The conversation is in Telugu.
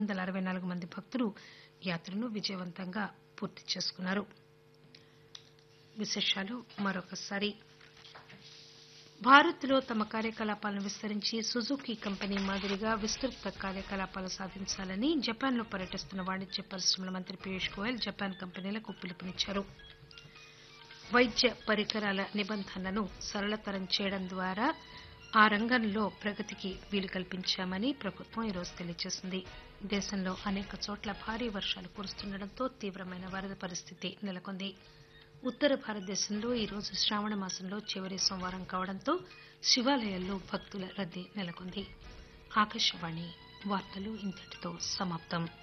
164 మంది భక్తులు యాత్రను విజయవంతంగా పూర్తి చేసుకున్నారు. విశేషాలు మరొకసారి భారత్లో తమ కార్యకలాపాలను విస్తరించి సుజుకీ కంపెనీ మాదిరిగా విస్తృత కార్యకలాపాలు సాధించాలని జపాన్లో పర్యటిస్తున్న వాణిజ్య పరిశ్రమల మంత్రి పీయూష్ గోయల్ జపాన్ కంపెనీలకు పిలుపునిచ్చారు. వైద్య పరికరాల నిబంధనలను సరళతరం చేయడం ద్వారా ఆ రంగంలో ప్రగతికి వీలు కల్పించామని ప్రభుత్వం ఈరోజు తెలియజేసింది. దేశంలో అనేక చోట్ల భారీ వర్షాలు కురుస్తుండటంతో తీవ్రమైన వరద పరిస్థితి నెలకొంది. ఉత్తర భారతదేశంలో ఈరోజు శ్రావణ మాసంలో చివరి సోమవారం కావడంతో శివాలయాల్లో భక్తుల రద్దీ నెలకొంది. ఆకాశవాణి వార్తలు ఇంతటితో సమాప్తం.